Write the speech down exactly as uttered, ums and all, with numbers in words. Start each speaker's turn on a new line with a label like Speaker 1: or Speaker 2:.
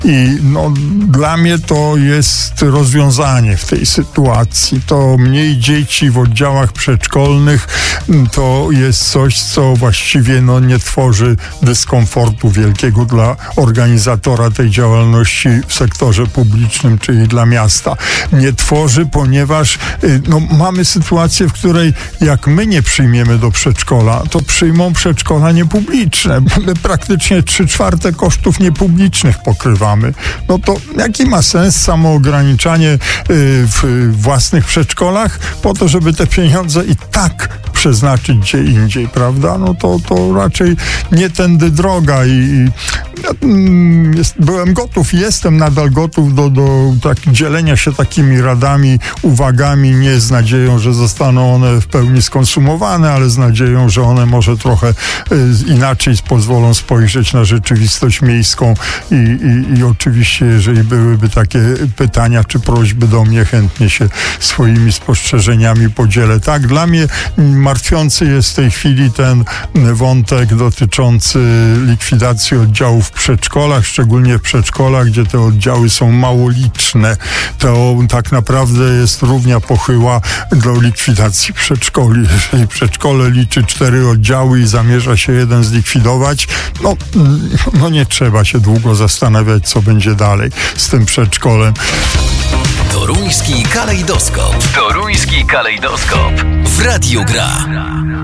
Speaker 1: I no, dla mnie to jest rozwiązanie w tej sytuacji. To mniej dzieci w oddziałach przedszkolnych to jest coś, co właściwie no, nie tworzy dyskomfortu wielkiego dla organizatora tej działalności w sektorze publicznym, czyli dla miasta. Nie tworzy, ponieważ no, mamy sytuację, w której jak my nie przyjmiemy do przedszkola, to przyjmą przedszkola niepubliczne. My praktycznie trzy czwarte kosztów niepublicznych pokrywamy. No to jaki ma sens samoograniczanie w własnych przedszkolach po to, żeby te pieniądze i tak przeznaczyć gdzie indziej, prawda? No to, to raczej nie tędy droga i, i jest, byłem gotów, jestem nadal gotów do, do tak, dzielenia się takimi radami, uwagami, nie z nadzieją, że zostaną one w pełni skonsumowane, ale z nadzieją, że one może trochę y, inaczej pozwolą spojrzeć na rzeczywistość miejską i, i, i oczywiście, jeżeli byłyby takie pytania czy prośby do mnie, chętnie się swoimi spostrzeżeniami podzielę. Tak, dla mnie martwiący jest w tej chwili ten wątek dotyczący likwidacji oddziałów w przedszkolach, szczególnie w przedszkolach, gdzie te oddziały są małoliczne. To tak naprawdę jest równia pochyła do likwidacji przedszkoli. Jeżeli przedszkole liczy cztery oddziały i zamierza się jeden zlikwidować, no, no nie trzeba się długo zastanawiać, co będzie dalej z tym przedszkolem.
Speaker 2: Toruński kalejdoskop. Toruński kalejdoskop. W Radiu Gra.